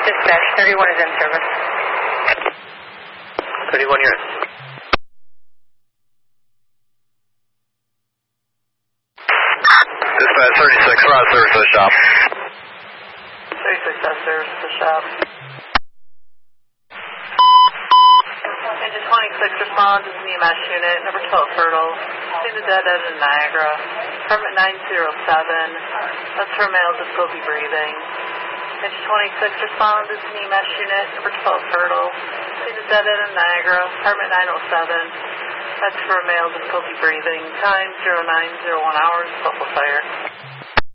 Dispatch, 31 is in service. 31, you're in. Dispatch 36, we're on service to the shop. 36 on service to the shop. Engine 26 responds as an EMS unit, number 12 Fertile. Seen the dead end in Niagara. Permit 907. That's for male difficulty breathing. Engine 26 responds as an EMS unit, number 12 Fertile. Seen the dead end in Niagara. Permit 907. That's for male difficulty breathing. Time 0901 hours. Local fire.